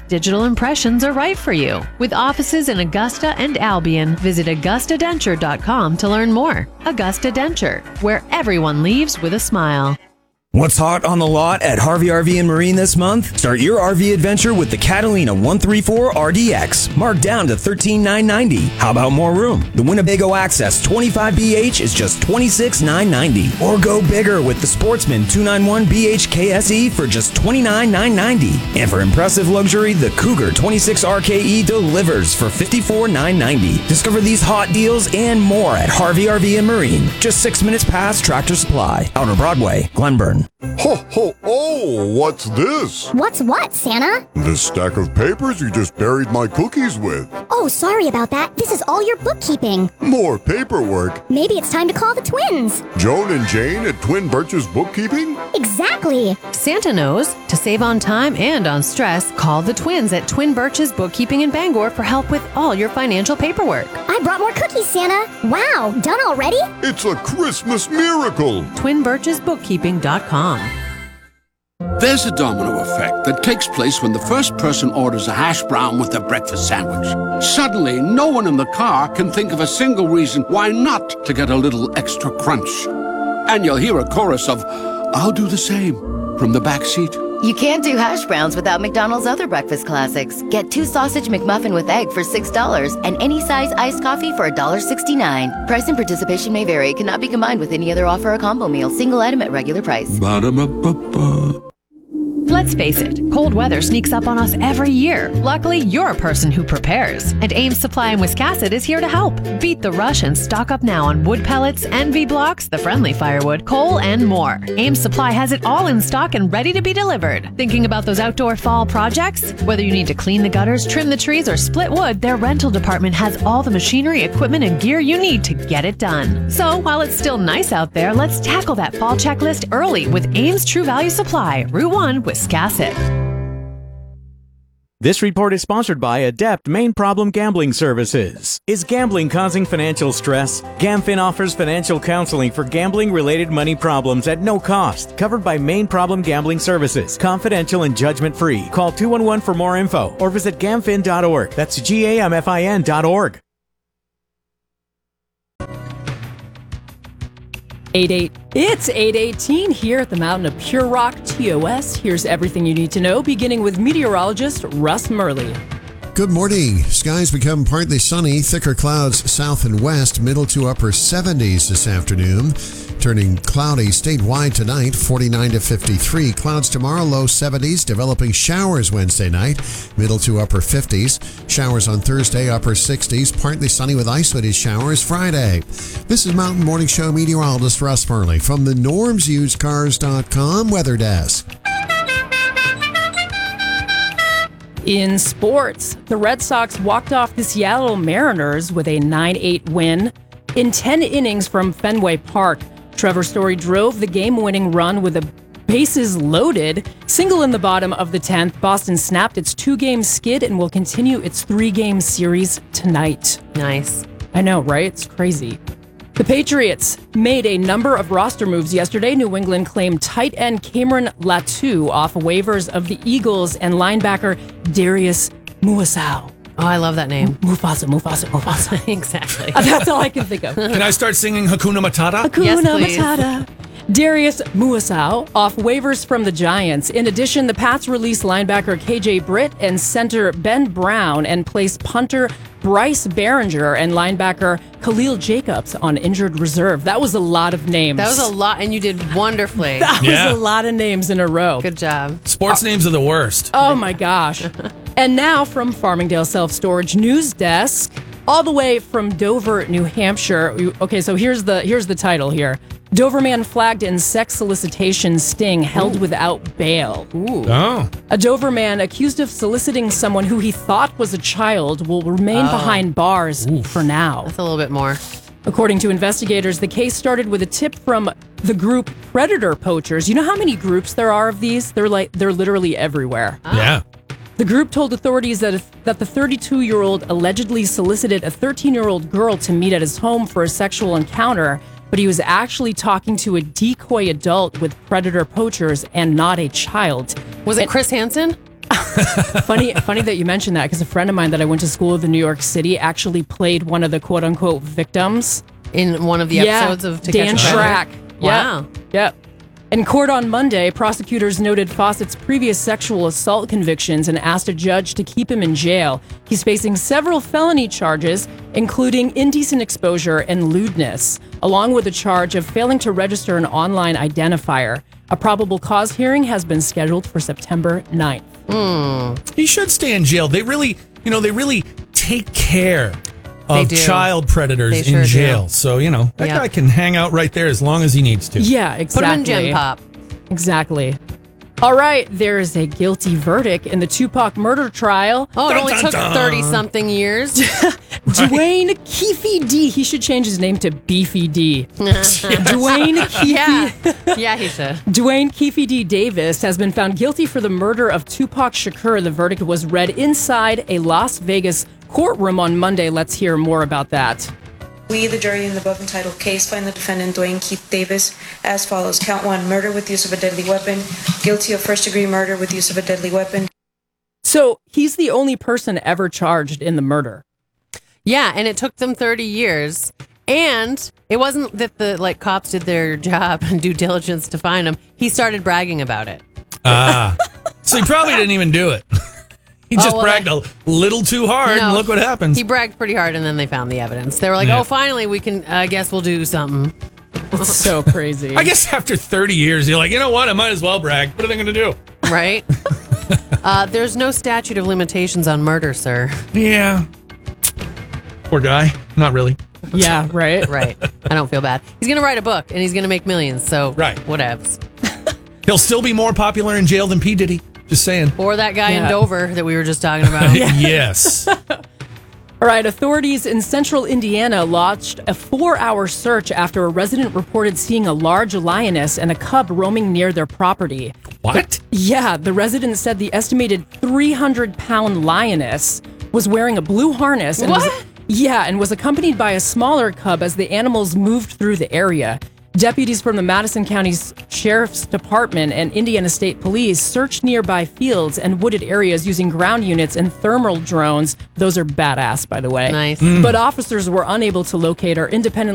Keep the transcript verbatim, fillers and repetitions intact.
digital impressions are right for you. With offices in Augusta and Albion, visit augusta denture dot com to learn more. Augusta Denture, where everyone leaves with a smile. What's hot on the lot at Harvey R V and Marine this month? Start your R V adventure with the Catalina one thirty-four R D X, marked down to thirteen thousand nine hundred ninety dollars. How about more room? The Winnebago Access twenty-five B H is just twenty-six thousand nine hundred ninety dollars. Or go bigger with the Sportsman two ninety-one B H K S E for just twenty-nine thousand nine hundred ninety dollars. And for impressive luxury, the Cougar twenty-six R K E delivers for fifty-four thousand nine hundred ninety dollars. Discover these hot deals and more at Harvey R V and Marine, just six minutes past Tractor Supply, Outer Broadway, Glenburn. Ho, ho, oh, what's this? What's what, Santa? This stack of papers you just buried my cookies with. Oh, sorry about that. This is all your bookkeeping. More paperwork? Maybe it's time to call the twins. Joan and Jane at Twin Birches Bookkeeping? Exactly. Santa knows. To save on time and on stress, call the twins at Twin Birches Bookkeeping in Bangor for help with all your financial paperwork. I brought more cookies, Santa. Wow, done already? It's a Christmas miracle. twin birches bookkeeping dot com. There's a domino effect that takes place when the first person orders a hash brown with their breakfast sandwich. Suddenly, no one in the car can think of a single reason why not to get a little extra crunch. And you'll hear a chorus of, "I'll do the same," from the back seat. You can't do hash browns without McDonald's other breakfast classics. Get two sausage McMuffin with egg for six dollars and any size iced coffee for one dollar and sixty-nine cents. Price and participation may vary. Cannot be combined with any other offer or combo meal. Single item at regular price. Ba-da-ba-ba-ba. Let's face it, cold weather sneaks up on us every year. Luckily, you're a person who prepares. And Ames Supply in Wiscasset is here to help. Beat the rush and stock up now on wood pellets, N V blocks, the friendly firewood, coal, and more. Ames Supply has it all in stock and ready to be delivered. Thinking about those outdoor fall projects? Whether you need to clean the gutters, trim the trees, or split wood, their rental department has all the machinery, equipment, and gear you need to get it done. So while it's still nice out there, let's tackle that fall checklist early with Ames True Value Supply, Route one, Wiscasset. This report is sponsored by Adept Main Problem Gambling Services. Is gambling causing financial stress? GamFin offers financial counseling for gambling-related money problems at no cost, covered by Main Problem Gambling Services, confidential and judgment-free. Call two one one for more info or visit gamfin dot org. That's G A M F I N dot org. eight eight. It's eight eighteen here at the Mountain of Pure Rock T O S. Here's everything you need to know, beginning with meteorologist Russ Murley. Good morning. Skies become partly sunny, thicker clouds south and west, middle to upper seventies this afternoon. Turning cloudy statewide tonight, forty-nine to fifty-three. Clouds tomorrow, low seventies. Developing showers Wednesday night, middle to upper fifties. Showers on Thursday, upper sixties. Partly sunny with isolated showers Friday. This is Mountain Morning Show meteorologist Russ Murley from the norms used cars dot com weather desk. In sports, the Red Sox walked off the Seattle Mariners with a nine eight win. In ten innings from Fenway Park, Trevor Story drove the game-winning run with a bases loaded. Single in the bottom of the tenth, Boston snapped its two-game skid and will continue its three-game series tonight. Nice. I know, right? It's crazy. The Patriots made a number of roster moves yesterday. New England claimed tight end Cameron Latu off waivers of the Eagles and linebacker Darius Muasau. Oh, I love that name. Mufasa, Mufasa, Mufasa. Exactly. That's all I can think of. Can I start singing Hakuna Matata? Hakuna Yes, please. Matata. Darius Muasau off waivers from the Giants. In addition, the Pats released linebacker K J Britt and center Ben Brown and placed punter Bryce Behringer and linebacker Khalil Jacobs on injured reserve. That was a lot of names. That was a lot, and you did wonderfully. That Yeah. was a lot of names in a row. Good job. Sports names are the worst. Oh my gosh. And now from Farmingdale Self-Storage News Desk, all the way from Dover, New Hampshire. Okay, so here's the here's the title here. Doverman flagged in sex solicitation sting held Ooh. without bail. Ooh. Oh. A Doverman accused of soliciting someone who he thought was a child will remain Oh. behind bars Oof. for now. That's a little bit more. According to investigators, the case started with a tip from the group Predator Poachers. You know how many groups there are of these? They're like they're literally everywhere. Oh. Yeah. The group told authorities that that the thirty-two-year-old allegedly solicited a thirteen-year-old girl to meet at his home for a sexual encounter, but he was actually talking to a decoy adult with predator poachers and not a child. Was it Chris Hansen? funny, funny that you mentioned that because a friend of mine that I went to school with in New York City actually played one of the quote unquote victims in one of the yeah, episodes of To Dan Catch a Schrack. Predator. Yeah. Wow. Yep. In court on Monday, prosecutors noted Fawcett's previous sexual assault convictions and asked a judge to keep him in jail. He's facing several felony charges, including indecent exposure and lewdness, along with a charge of failing to register an online identifier. A probable cause hearing has been scheduled for September ninth. Mm. He should stay in jail. They really, you know, they really take care of child predators They sure in jail. do. So, you know, that Yep. guy can hang out right there as long as he needs to. Yeah, exactly. Put him in Gem Pop. Exactly. All right, there is a guilty verdict in the Tupac murder trial. Oh, it Dun, only dun, took dun. thirty-something years. Dwayne Keefe D. He should change his name to Beefy D. Dwayne Keefe. Yeah. Yeah, he should. Dwayne Keefe D. Davis has been found guilty for the murder of Tupac Shakur. The verdict was read inside a Las Vegas courtroom on Monday. Let's hear more about that. We, the jury in the above entitled case, find the defendant Dwayne Keith Davis as follows. Count one, murder with use of a deadly weapon. Guilty of first-degree murder with use of a deadly weapon. So he's the only person ever charged in the murder. Yeah, and it took them thirty years. And it wasn't that the like cops did their job and due diligence to find him. He started bragging about it. Ah. So he probably didn't even do it. He just Oh, well, bragged a little too hard, No, and look what happens. He bragged pretty hard, and then they found the evidence. They were like, Yeah. "Oh, finally, we can. I guess we'll do something." It's so crazy. I guess after thirty years, you're like, you know what? I might as well brag. What are they going to do? Right? uh, there's no statute of limitations on murder, sir. Yeah. Poor guy. Not really. Yeah, right? Right. I don't feel bad. He's going to write a book, and he's going to make millions, so Right. whatevs. He'll still be more popular in jail than P. Diddy. Just saying. Or that guy in Yeah. Dover that we were just talking about. Yes. All right, authorities in central Indiana launched a four-hour search after a resident reported seeing a large lioness and a cub roaming near their property. What? Yeah, the resident said the estimated three hundred pound lioness was wearing a blue harness. And What? Was, yeah, and was accompanied by a smaller cub as the animals moved through the area. Deputies from the Madison County Sheriff's Department and Indiana State Police searched nearby fields and wooded areas using ground units and thermal drones. Those are badass, by the way. Nice. But officers were unable to locate or independently